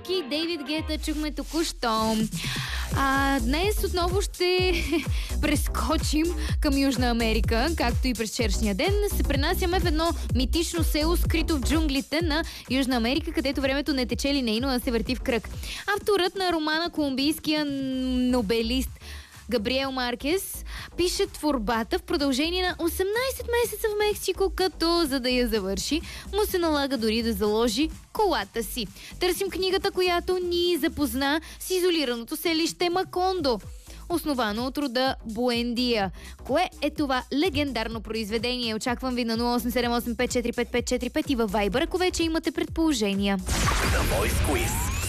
и Дейвид Гета чухме току-що. Днес отново ще прескочим към Южна Америка, както и през вчерашния ден. Се пренасяме в едно митично село, скрито в джунглите на Южна Америка, където времето не тече линейно, а се върти в кръг. Авторът на романа, колумбийския нобелист Габриел Маркес, пише творбата в продължение на 18 месеца в Мексико, като за да я завърши, му се налага дори да заложи колата си. Търсим книгата, която ни запозна с изолираното селище Макондо, основано от рода Буендия. Кое е това легендарно произведение? Очаквам ви на 0878545545 и във Viber, ако вече имате предположения. The Voice Quiz.